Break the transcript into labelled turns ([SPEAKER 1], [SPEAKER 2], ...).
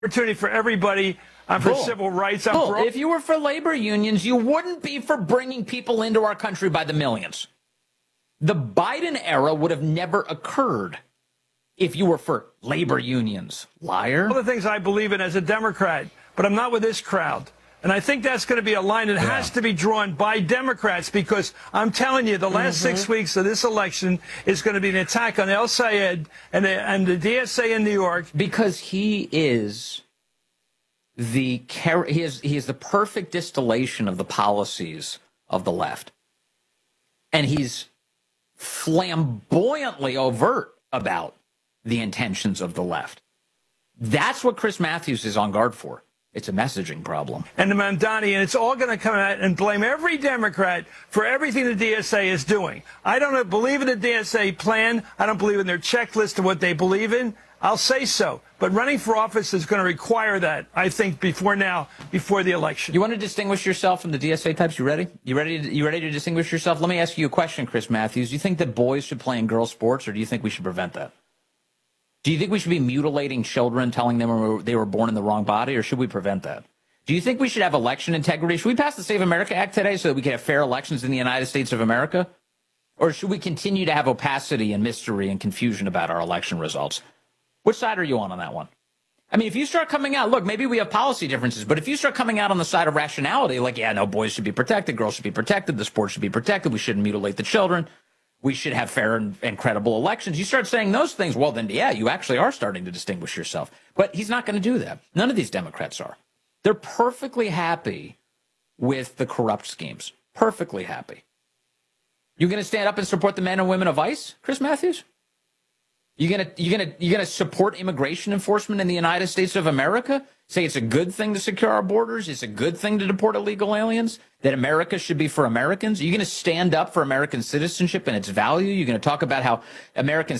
[SPEAKER 1] opportunity for everybody. I'm for civil rights.
[SPEAKER 2] If you were for labor unions, you wouldn't be for bringing people into our country by the millions. The Biden era would have never occurred if you were for labor unions. Liar.
[SPEAKER 1] All the things I believe in as a Democrat, but I'm not with this crowd. And I think that's going to be a line that has to be drawn by Democrats, because I'm telling you, the last 6 weeks of this election is going to be an attack on El Sayed and the DSA in New York.
[SPEAKER 2] Because he is the perfect distillation of the policies of the left. And he's flamboyantly overt about the intentions of the left. That's what Chris Matthews is on guard for. It's a messaging problem.
[SPEAKER 1] And the Mamdani, and it's all going to come out and blame every Democrat for everything the DSA is doing. I don't believe in the DSA plan. I don't believe in their checklist of what they believe in. I'll say so. But running for office is going to require that, I think, before the election.
[SPEAKER 2] You want to distinguish yourself from the DSA types? You ready? You ready to distinguish yourself? Let me ask you a question, Chris Matthews. Do you think that boys should play in girls' sports, or do you think we should prevent that? Do you think we should be mutilating children, telling them they were born in the wrong body, or should we prevent that? Do you think we should have election integrity? Should we pass the Save America Act today so that we can have fair elections in the United States of America? Or should we continue to have opacity and mystery and confusion about our election results? Which side are you on that one? I mean, if you start coming out, look, maybe we have policy differences, but if you start coming out on the side of rationality, like, yeah, no, boys should be protected, girls should be protected, the sport should be protected, we shouldn't mutilate the children, we should have fair and credible elections. You start saying those things, well, then, yeah, you actually are starting to distinguish yourself. But he's not going to do that. None of these Democrats are. They're perfectly happy with the corrupt schemes. Perfectly happy. You going to stand up and support the men and women of ICE, Chris Matthews? You gonna support immigration enforcement in the United States of America? Say it's a good thing to secure our borders? It's a good thing to deport illegal aliens? That America should be for Americans? Are you going to stand up for American citizenship and its value? You're going to talk about how American